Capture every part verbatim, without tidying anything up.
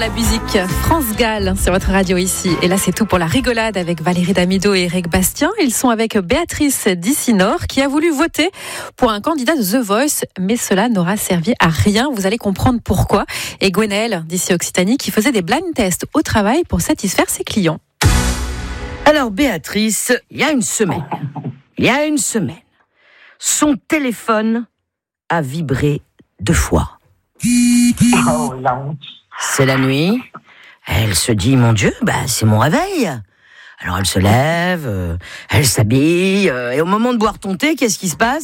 la musique. France Gall sur votre radio ici. Et là, c'est tout pour la rigolade avec Valérie Damido et Eric Bastien. Ils sont avec Béatrice d'Ici-Nord qui a voulu voter pour un candidat de The Voice, mais cela n'aura servi à rien. Vous allez comprendre pourquoi. Et Gwenaëlle d'ici Occitanie qui faisait des blind tests au travail pour satisfaire ses clients. Alors Béatrice, il y a une semaine, il y a une semaine, son téléphone a vibré deux fois. Oh, la honte. C'est la nuit. Elle se dit, mon Dieu, bah, c'est mon réveil. Alors elle se lève, euh, elle s'habille, euh, et au moment de boire ton thé, qu'est-ce qui se passe ?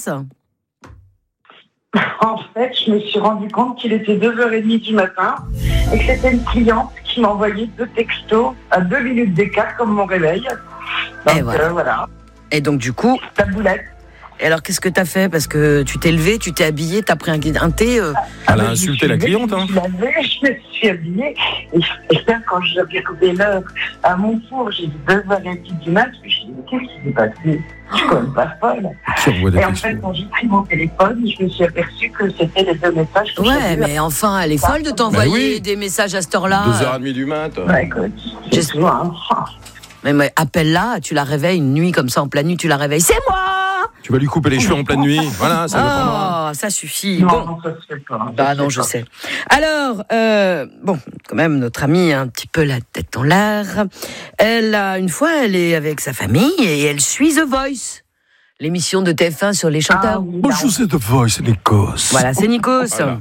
En fait, je me suis rendu compte qu'il était deux heures trente du matin et que c'était une cliente qui m'a envoyé deux textos à deux minutes d'écart comme mon réveil. Donc, et voilà. Euh, voilà. Et donc du coup, Ta boulette. et alors qu'est-ce que t'as fait ? Parce que tu t'es levé, tu t'es habillé, t'as pris un, un thé. Euh... Elle a Ah, insulté la cliente, hein. Je me suis lavée, je me suis habillée. Et, et là, quand j'ai regardé l'heure à mon four, j'ai dit deux heures trente du mat. Je me suis dit, mais qu'est-ce qui s'est passé ? Je suis quand même pas folle. Qui envoie des Et en textos. fait, quand j'ai pris mon téléphone, je me suis aperçue que c'était les deux messages que Ouais, j'avais mais enfin, elle est folle de t'envoyer oui. des messages à cette heure-là. deux heures trente du mat. Ouais, écoute, J'ai- c'est toi, hein. Mais, mais appelle-la, tu la réveilles une nuit comme ça en pleine nuit, tu la réveilles. C'est moi ! Tu vas lui couper les cheveux en pleine nuit. Voilà, ça dépendra. Oh, ça suffit. Non, Bon. non, ça se fait pas. Ça Bah se non, fait je pas. sais. Alors, euh, bon, quand même, notre amie a un petit peu la tête en l'air. Elle a, une fois, elle est avec sa famille et elle suit The Voice, l'émission de T F un sur les Ah chanteurs. oui, Bonjour, c'est The Voice, Nikos. Voilà, c'est Nikos. Voilà.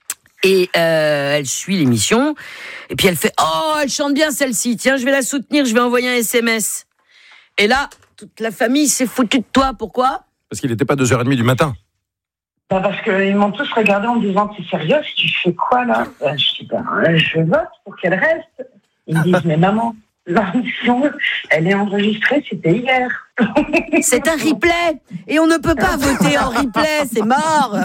Et euh, elle suit l'émission. Et puis elle fait « Oh, elle chante bien celle-ci. Tiens, je vais la soutenir, je vais envoyer un S M S. » Et là, toute la famille s'est foutue de toi. Pourquoi ? Parce qu'il n'était pas deux heures trente du matin. Bah parce qu'ils m'ont tous regardé en me disant, t'es sérieux, tu fais quoi là ? Bah, je dis, bah, je vote pour qu'elle reste. Ils me disent, mais maman, l'émission, elle est enregistrée, c'était hier. C'est un replay. Et on ne peut pas voter en replay, c'est mort.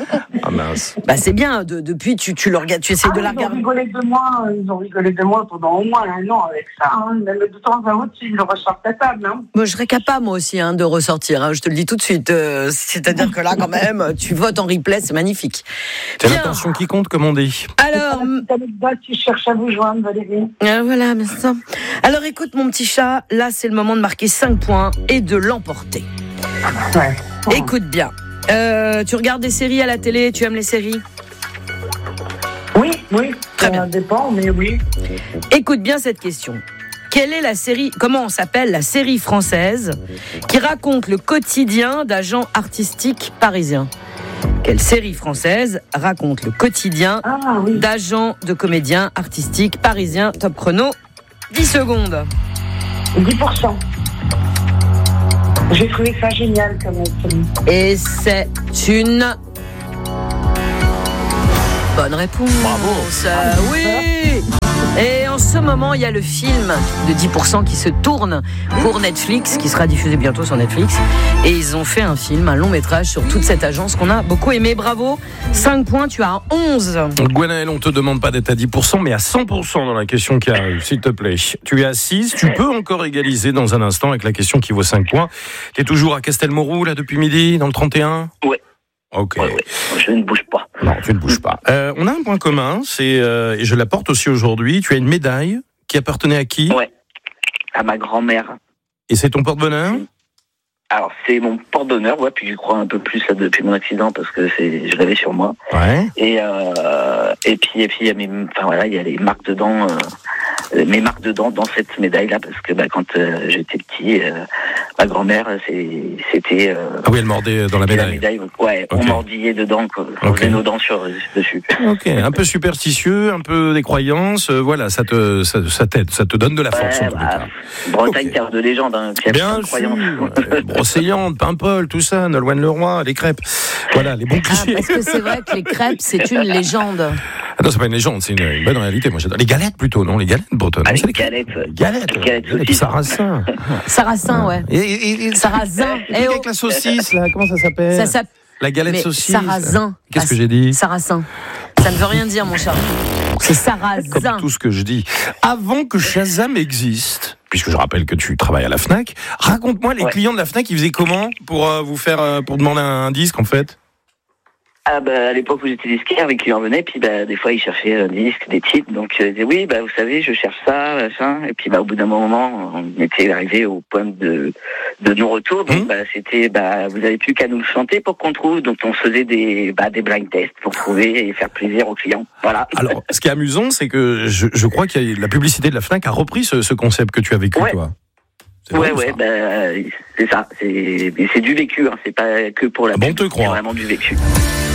Ah mince. Bah c'est bien, de- depuis tu, tu le regardes, tu essaies Ah, de la ils ont regarder. rigolé de moi, ils ont rigolé de moi pendant au moins un an avec ça. Hein. Même de temps à autre, ils le ressortent à table. Hein. Moi je serais capable moi aussi hein, de ressortir, hein, je te le dis tout de suite. Euh, c'est-à-dire que là quand même, tu votes en replay, c'est magnifique. C'est Bien. l'intention qui compte, comme on dit. Alors, Une petite anecdote, si je cherche à vous joindre, Valérie. euh, voilà, mais ça. Alors écoute mon petit chat, là c'est le moment de marquer cinq points et de l'emporter. Ouais. Écoute bien, euh, tu regardes des séries à la télé, tu aimes les séries ? Oui, oui, Très ça bien. dépend, mais oui. Écoute bien cette question. Quelle est la série, comment on s'appelle la série française qui raconte le quotidien d'agents artistiques parisiens ? Quelle série française raconte le quotidien Ah oui. d'agents de comédiens artistiques parisiens ? Top chrono, dix secondes. dix pour cent. J'ai trouvé ça génial comme film. Et c'est une bonne réponse. Bravo. Euh, oui. Et en ce moment, il y a le film de dix pour cent qui se tourne pour Netflix, qui sera diffusé bientôt sur Netflix. Et ils ont fait un film, un long métrage sur toute cette agence qu'on a beaucoup aimé. Bravo. cinq points, tu as onze. Gwenaëlle, on te demande pas d'être à dix pour cent, mais à cent pour cent dans la question qui arrive, s'il te plaît. Tu es à six, tu peux encore égaliser dans un instant avec la question qui vaut cinq points. Tu es toujours à Castelmourou, là, depuis midi, dans le trente et un ? Ouais. Ok. Ouais, ouais. Je ne bouge pas. Non, tu ne bouges pas. Euh, on a un point commun, c'est, euh, et je l'apporte aussi aujourd'hui, tu as une médaille qui appartenait à qui ? Ouais. À ma grand-mère. Et c'est ton porte-bonheur ? Alors, c'est mon porte-bonheur, ouais, puis je crois un peu plus là, depuis mon accident parce que c'est, je l'avais sur moi. Ouais. Et, euh, et puis, et puis, il y a mes, enfin voilà, il y a les marques dedans, euh, mes marques dedans dans cette médaille-là parce que, bah, quand euh, j'étais petit, euh, ma grand-mère, c'est, c'était, euh, Ah oui, elle mordait dans la c'était la médaille. médaille. Ouais, Ok. on mordillait dedans, quoi. On Ok. faisait nos dents sur, dessus. Ok, un peu superstitieux, un peu des croyances, euh, voilà, ça te, ça, ça t'aide, ça te donne de la force Ouais, en tous les bah, cas. Bretagne, Ok. terre de légende, hein, qui a plein Bien de sûr, croyances. euh, Brocéliande, Paimpol, tout ça, Nolwenn Leroy, les crêpes, voilà, les bons Ah, clichés. parce que c'est vrai que les crêpes, c'est une légende. Ah non, c'est pas une légende, c'est une, une bonne réalité, moi j'adore. Les galettes plutôt, non, les galettes bretonnes. Ah, non, les c'est galettes. Les galettes, Les galettes les galettes saucisses. sarrasin. Sarrasin, ouais. Et, et, et, Sarrasin. et Eh oh. avec la saucisse, là, comment ça s'appelle Ça s'appelle La galette mais saucisse. sarrasin. Qu'est-ce que j'ai dit Sarrasin. Ça ne veut rien dire, mon chat. C'est sarrasin. Comme tout ce que je dis. Avant que Shazam existe, puisque je rappelle que tu travailles à la Fnac, raconte-moi les Ouais. clients de la Fnac, ils faisaient comment pour euh, vous faire, euh, pour demander un disque en fait ? Ah bah, à l'époque où j'étais disquaire, les clients venaient, puis bah, des fois ils cherchaient un disque, des titres, donc euh, ils disaient oui, bah vous savez, je cherche ça, machin, et puis bah au bout d'un moment, on était arrivé au point de de non-retour, donc mmh. bah c'était bah vous avez plus qu'à nous le chanter pour qu'on trouve, donc on faisait des bah des blind tests pour trouver et faire plaisir aux clients, voilà. Alors, ce qui est amusant, c'est que je, je crois que la publicité de la Fnac a repris ce, ce concept que tu as vécu, ouais. toi. C'est ouais, vrai, ouais, bah, c'est ça, c'est, c'est du vécu, hein, c'est pas que pour la ah bon, pub, te crois. c'est vraiment du vécu.